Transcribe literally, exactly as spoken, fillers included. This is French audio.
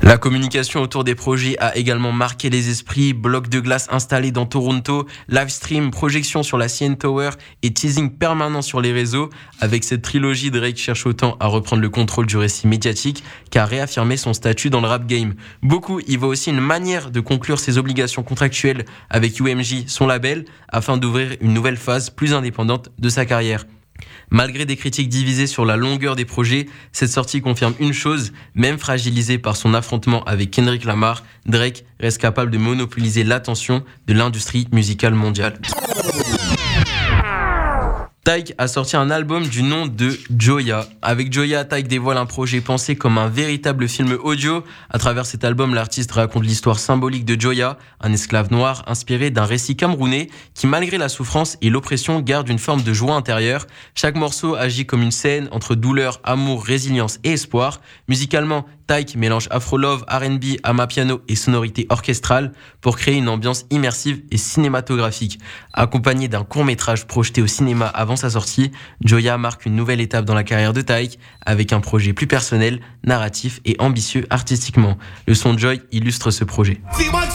La communication autour des projets a également marqué les esprits. Blocs de glace installés dans Toronto, livestream, projection sur la C N Tower et teasing permanent sur les réseaux. Avec cette trilogie, Drake cherche autant à reprendre le contrôle du récit médiatique qu'à réaffirmer son statut dans le rap game. Beaucoup y voient aussi une manière de conclure ses obligations contractuelles avec U M J, son label, afin d'ouvrir une nouvelle phase plus indépendante de sa carrière. Malgré des critiques divisées sur la longueur des projets, cette sortie confirme une chose, même fragilisé par son affrontement avec Kendrick Lamar, Drake reste capable de monopoliser l'attention de l'industrie musicale mondiale. Tyke a sorti un album du nom de Joya. Avec Joya, Tyke dévoile un projet pensé comme un véritable film audio. À travers cet album, l'artiste raconte l'histoire symbolique de Joya, un esclave noir inspiré d'un récit camerounais qui, malgré la souffrance et l'oppression, garde une forme de joie intérieure. Chaque morceau agit comme une scène entre douleur, amour, résilience et espoir. Musicalement, Tyke mélange afro-love, R and B, amapiano et sonorité orchestrale pour créer une ambiance immersive et cinématographique. Accompagné d'un court-métrage projeté au cinéma avant sa sortie, Joya marque une nouvelle étape dans la carrière de Tyke avec un projet plus personnel, narratif et ambitieux artistiquement. Le son Joy illustre ce projet.